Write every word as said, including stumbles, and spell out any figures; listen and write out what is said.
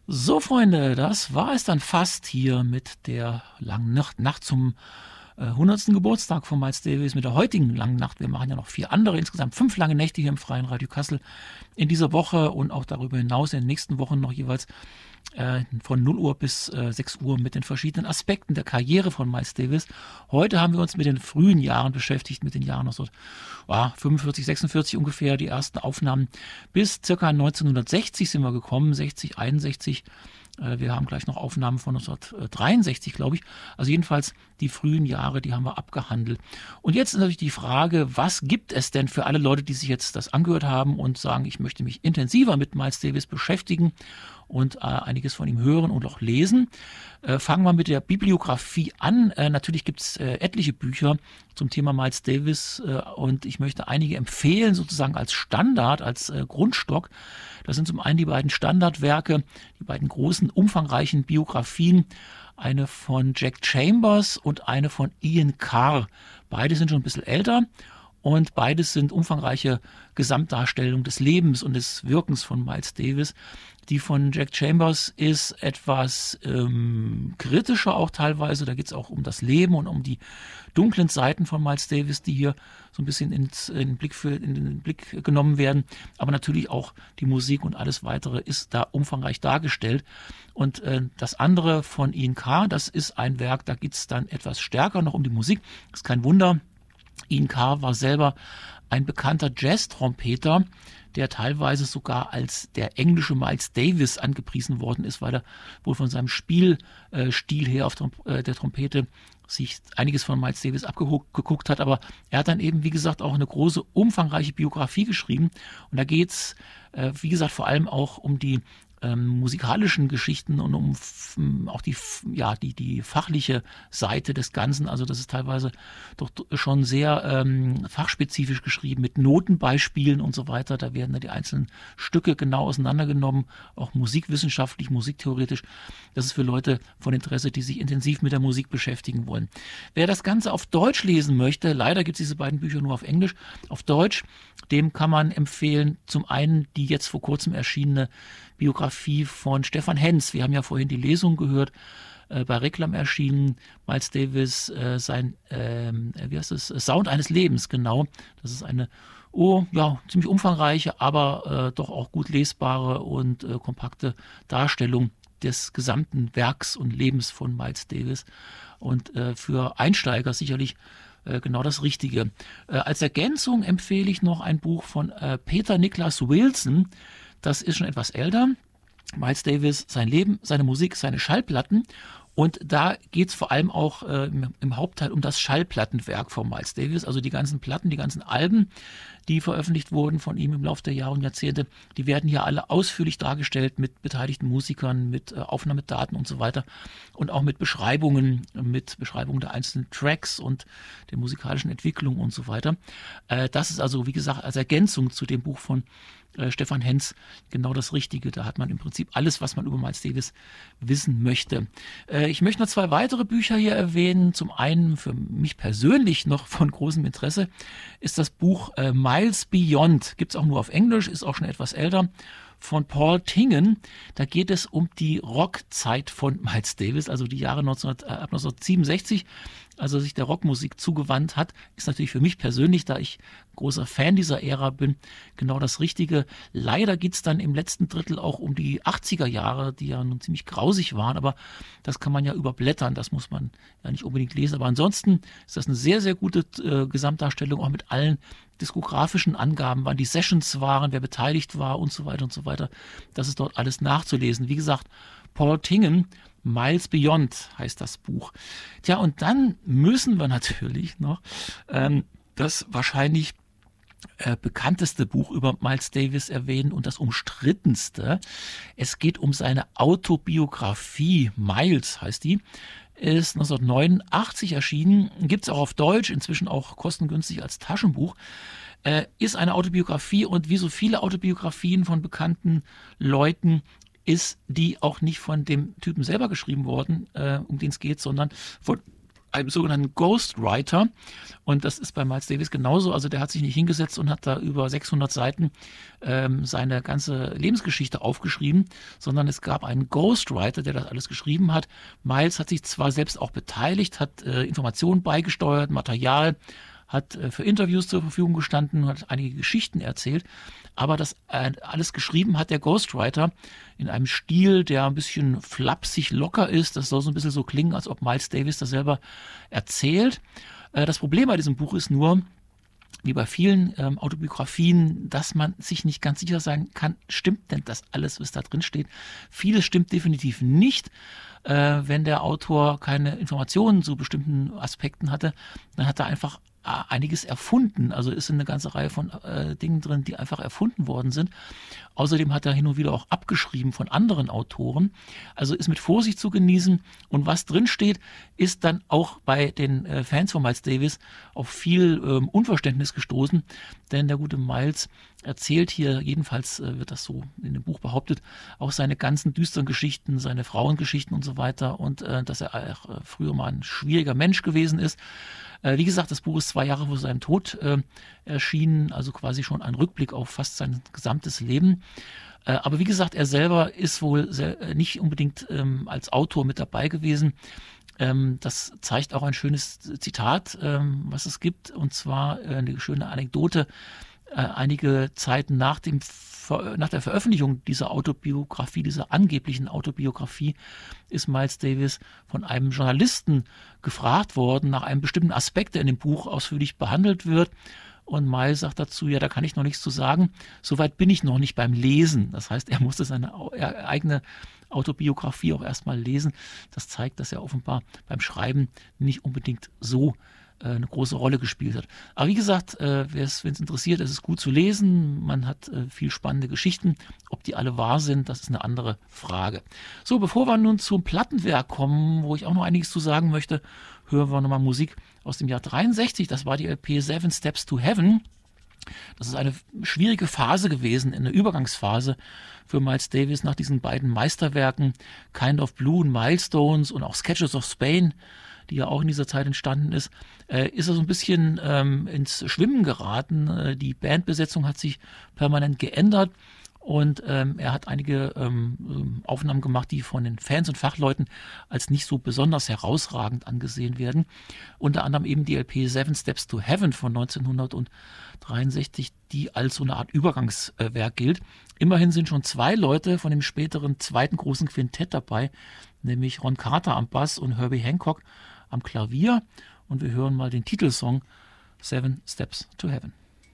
So, Freunde, das war es dann fast hier mit der langen Nacht, Nacht zum äh, hundertsten Geburtstag von Miles Davis, mit der heutigen langen Nacht. Wir machen ja noch vier andere, insgesamt fünf lange Nächte hier im Freien Radio Kassel in dieser Woche und auch darüber hinaus in den nächsten Wochen noch jeweils äh, von null Uhr bis äh, sechs Uhr mit den verschiedenen Aspekten der Karriere von Miles Davis. Heute haben wir uns mit den frühen Jahren beschäftigt, mit den Jahren neunzehnhundertfünfundvierzig, sechsundvierzig ungefähr, die ersten Aufnahmen. Bis circa neunzehnhundertsechzig sind wir gekommen, sechzig, einundsechzig. Wir haben gleich noch Aufnahmen von neunzehnhundertdreiundsechzig, glaube ich. Also jedenfalls die frühen Jahre, die haben wir abgehandelt. Und jetzt ist natürlich die Frage, was gibt es denn für alle Leute, die sich jetzt das angehört haben und sagen, ich möchte mich intensiver mit Miles Davis beschäftigen und äh, einiges von ihm hören und auch lesen. Äh, fangen wir mit der Bibliografie an. Äh, natürlich gibt es äh, etliche Bücher zum Thema Miles Davis äh, und ich möchte einige empfehlen, sozusagen als Standard, als äh, Grundstock. Das sind zum einen die beiden Standardwerke, die beiden großen, umfangreichen Biografien, eine von Jack Chambers und eine von Ian Carr. Beide sind schon ein bisschen älter. Und beides sind umfangreiche Gesamtdarstellungen des Lebens und des Wirkens von Miles Davis. Die von Jack Chambers ist etwas ähm, kritischer auch teilweise. Da geht es auch um das Leben und um die dunklen Seiten von Miles Davis, die hier so ein bisschen ins, in, den Blick für, in den Blick genommen werden. Aber natürlich auch die Musik und alles Weitere ist da umfangreich dargestellt. Und äh, das andere von Ian Carr, das ist ein Werk, da geht es dann etwas stärker noch um die Musik. Ist kein Wunder. Ian Carr war selber ein bekannter Jazz-Trompeter, der teilweise sogar als der englische Miles Davis angepriesen worden ist, weil er wohl von seinem Spielstil her auf der Trompete sich einiges von Miles Davis abgeguckt hat. Aber er hat dann eben, wie gesagt, auch eine große, umfangreiche Biografie geschrieben. Und da geht es, wie gesagt, vor allem auch um die Ähm, musikalischen Geschichten und um f- auch die, ja, die, die fachliche Seite des Ganzen. Also das ist teilweise doch schon sehr ähm, fachspezifisch geschrieben mit Notenbeispielen und so weiter. Da werden da die einzelnen Stücke genau auseinandergenommen, auch musikwissenschaftlich, musiktheoretisch. Das ist für Leute von Interesse, die sich intensiv mit der Musik beschäftigen wollen. Wer das Ganze auf Deutsch lesen möchte, leider gibt es diese beiden Bücher nur auf Englisch, auf Deutsch, dem kann man empfehlen, zum einen die jetzt vor kurzem erschienene Biografie von Stefan Henz. Wir haben ja vorhin die Lesung gehört, äh, bei Reklam erschienen, Miles Davis, äh, sein, äh, wie heißt es, Sound eines Lebens, genau. Das ist eine, oh, ja, ziemlich umfangreiche, aber äh, doch auch gut lesbare und äh, kompakte Darstellung des gesamten Werks und Lebens von Miles Davis. Und äh, für Einsteiger sicherlich äh, genau das Richtige. Äh, als Ergänzung empfehle ich noch ein Buch von äh, Peter Niklas Wilson. Das ist schon etwas älter. Miles Davis, sein Leben, seine Musik, seine Schallplatten. Und da geht es vor allem auch äh, im, im Hauptteil um das Schallplattenwerk von Miles Davis. Also die ganzen Platten, die ganzen Alben, die veröffentlicht wurden von ihm im Laufe der Jahre und Jahrzehnte, die werden hier alle ausführlich dargestellt mit beteiligten Musikern, mit äh, Aufnahmedaten und so weiter. Und auch mit Beschreibungen, mit Beschreibungen der einzelnen Tracks und der musikalischen Entwicklung und so weiter. Äh, das ist also, wie gesagt, als Ergänzung zu dem Buch von Äh, Stefan Henz genau das Richtige. Da hat man im Prinzip alles, was man über Miles Davis wissen möchte. Äh, ich möchte noch zwei weitere Bücher hier erwähnen. Zum einen für mich persönlich noch von großem Interesse ist das Buch äh, Miles Beyond. Gibt es auch nur auf Englisch, ist auch schon etwas älter. Von Paul Tingen. Da geht es um die Rockzeit von Miles Davis, also die Jahre neunzehnhundert, äh, ab neunzehnhundertsiebenundsechzig, als er sich der Rockmusik zugewandt hat. Ist natürlich für mich persönlich, da ich großer Fan dieser Ära bin, genau das Richtige. Leider geht es dann im letzten Drittel auch um die achtziger Jahre, die ja nun ziemlich grausig waren, aber das kann man ja überblättern, das muss man ja nicht unbedingt lesen. Aber ansonsten ist das eine sehr, sehr gute äh, Gesamtdarstellung, auch mit allen diskografischen Angaben, wann die Sessions waren, wer beteiligt war und so weiter und so weiter. Das ist dort alles nachzulesen. Wie gesagt, Paul Tingen, Miles Beyond heißt das Buch. Tja, und dann müssen wir natürlich noch ähm, das wahrscheinlich äh, bekannteste Buch über Miles Davis erwähnen und das umstrittenste. Es geht um seine Autobiografie, Miles heißt die. Ist neunzehnhundertneunundachtzig erschienen, gibt es auch auf Deutsch, inzwischen auch kostengünstig als Taschenbuch, äh, ist eine Autobiografie und wie so viele Autobiografien von bekannten Leuten ist die auch nicht von dem Typen selber geschrieben worden, äh, um den es geht, sondern von einem sogenannten Ghostwriter. Und das ist bei Miles Davis genauso. Also der hat sich nicht hingesetzt und hat da über sechshundert Seiten ähm, seine ganze Lebensgeschichte aufgeschrieben, sondern es gab einen Ghostwriter, der das alles geschrieben hat. Miles hat sich zwar selbst auch beteiligt, hat äh, Informationen beigesteuert, Material, hat äh, für Interviews zur Verfügung gestanden, hat einige Geschichten erzählt, aber das äh, alles geschrieben hat der Ghostwriter in einem Stil, der ein bisschen flapsig locker ist. Das soll so ein bisschen so klingen, als ob Miles Davis das selber erzählt. Äh, das Problem bei diesem Buch ist nur, wie bei vielen ähm, Autobiografien, dass man sich nicht ganz sicher sein kann, stimmt denn das alles, was da drin steht? Vieles stimmt definitiv nicht. Äh, wenn der Autor keine Informationen zu bestimmten Aspekten hatte, dann hat er einfach einiges erfunden. Also ist eine ganze Reihe von äh, Dingen drin, die einfach erfunden worden sind. Außerdem hat er hin und wieder auch abgeschrieben von anderen Autoren. Also ist mit Vorsicht zu genießen. Und was drin steht, ist dann auch bei den äh, Fans von Miles Davis auf viel ähm, Unverständnis gestoßen. Denn der gute Miles erzählt hier, jedenfalls äh, wird das so in dem Buch behauptet, auch seine ganzen düsteren Geschichten, seine Frauengeschichten und so weiter. Und äh, dass er auch, äh, früher mal ein schwieriger Mensch gewesen ist. Wie gesagt, das Buch ist zwei Jahre vor seinem Tod äh, erschienen, also quasi schon ein Rückblick auf fast sein gesamtes Leben. Äh, aber wie gesagt, er selber ist wohl sehr, nicht unbedingt ähm, als Autor mit dabei gewesen. Ähm, das zeigt auch ein schönes Zitat, ähm, was es gibt, und zwar äh, eine schöne Anekdote. Äh, einige Zeiten nach dem Nach der Veröffentlichung dieser Autobiografie, dieser angeblichen Autobiografie, ist Miles Davis von einem Journalisten gefragt worden nach einem bestimmten Aspekt, der in dem Buch ausführlich behandelt wird. Und Miles sagt dazu, ja, da kann ich noch nichts zu sagen. Soweit bin ich noch nicht beim Lesen. Das heißt, er musste seine eigene Autobiografie auch erstmal lesen. Das zeigt, dass er offenbar beim Schreiben nicht unbedingt so eine große Rolle gespielt hat. Aber wie gesagt, äh, wenn es interessiert, es ist gut zu lesen. Man hat äh, viel spannende Geschichten. Ob die alle wahr sind, das ist eine andere Frage. So, bevor wir nun zum Plattenwerk kommen, wo ich auch noch einiges zu sagen möchte, hören wir nochmal Musik aus dem Jahr dreiundsechzig. Das war die L P Seven Steps to Heaven. Das ist eine schwierige Phase gewesen, eine Übergangsphase für Miles Davis nach diesen beiden Meisterwerken Kind of Blue und Milestones und auch Sketches of Spain, die ja auch in dieser Zeit entstanden ist, äh, ist er so ein bisschen ähm, ins Schwimmen geraten. Äh, die Bandbesetzung hat sich permanent geändert und ähm, er hat einige ähm, Aufnahmen gemacht, die von den Fans und Fachleuten als nicht so besonders herausragend angesehen werden. Unter anderem eben die L P Seven Steps to Heaven von neunzehnhundertdreiundsechzig, die als so eine Art Übergangswerk gilt. Immerhin sind schon zwei Leute von dem späteren zweiten großen Quintett dabei, nämlich Ron Carter am Bass und Herbie Hancock am Klavier, und wir hören mal den Titelsong Seven Steps to Heaven.